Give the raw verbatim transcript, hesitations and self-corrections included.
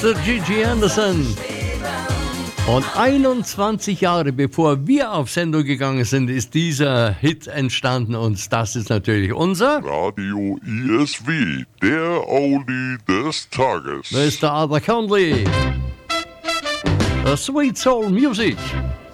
Mister Gigi Anderson. Und einundzwanzig Jahre bevor wir auf Sendung gegangen sind, ist dieser Hit entstanden. Und das ist natürlich unser Radio I S W, der Oldie des Tages. Mister Arthur Conley. The Sweet Soul Music.